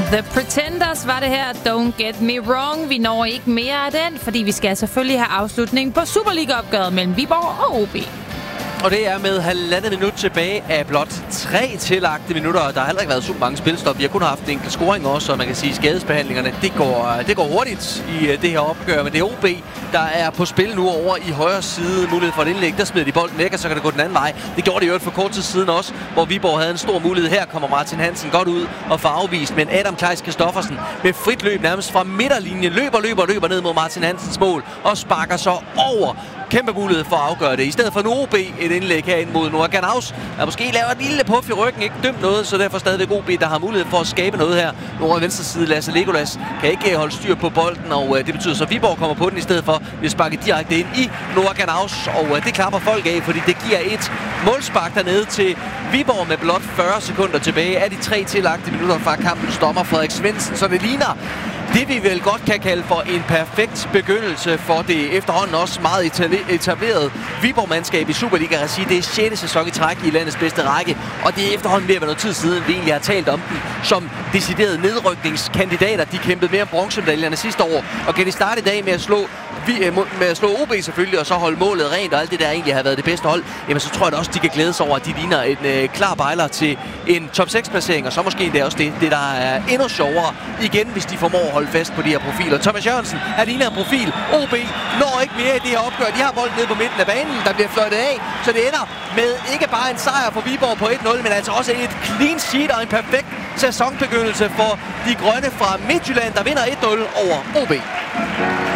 The Pretenders var det her. Don't get me wrong. Vi når ikke mere af den, fordi vi skal selvfølgelig have afslutning på Superliga-opgøret mellem Viborg og OB. Og det er med 1,5 minut tilbage af blot 3 tillagte minutter. Der har heller ikke været super mange spilstop. Vi har kun haft en enkelt scoring også, og man kan sige, skadesbehandlingerne, det går hurtigt i det her opgør. Men det er OB, der er på spil nu over i højre side. Mulighed for et indlæg. Der smider de bolden væk, og så kan det gå den anden vej. Det gjorde det jo for kort tid siden også, hvor Viborg havde en stor mulighed. Her kommer Martin Hansen godt ud og får afvist. Men Adam Kleis Christoffersen med frit løb nærmest fra midterlinjen løber ned mod Martin Hansens mål og sparker så over. Kæmpe mulighed for at afgøre det. I stedet for en OB et indlæg herind mod Noah Ganaus, der måske laver et lille puff i ryggen, ikke dømt noget, så derfor stadigvæk OB, der har mulighed for at skabe noget her. Over venstre side, Lasse Legolas kan ikke holde styr på bolden, og det betyder så, at Viborg kommer på den i stedet for. Vi sparker direkte ind i Noah Ganaus, og det klapper folk af, fordi det giver et målspark dernede til Viborg med blot 40 sekunder tilbage af de 3 tillagte minutter fra kampens dommer Frederik Svendsen, så det ligner det, vi vel godt kan kalde for en perfekt begyndelse for det efterhånden også meget etableret Viborg-mandskab i Superliga-regi. Det er 6. sæson i træk i landets bedste række, og det er efterhånden ved at være noget tid siden, vi egentlig har talt om dem som deciderede nedrykningskandidater. De kæmpede mere om bronzemedaljerne sidste år, og kan de starte i dag med at slå OB selvfølgelig, og så holde målet rent, og alt det der egentlig har været det bedste hold, jamen så tror jeg da også, de kan glæde sig over, at de ligner en klar bejler til en top 6-placering, og så måske det er også det, der er endnu sjovere igen, hvis de formår at holde fast på de her profiler. Thomas Jørgensen er ligner en profil. OB når ikke mere i det her opgør. De har bolden nede på midten af banen, der bliver fløjtet af, så det ender med ikke bare en sejr for Viborg på 1-0, men altså også et clean sheet og en perfekt sæsonbegyndelse for de grønne fra Midtjylland, der vinder 1-0 over OB.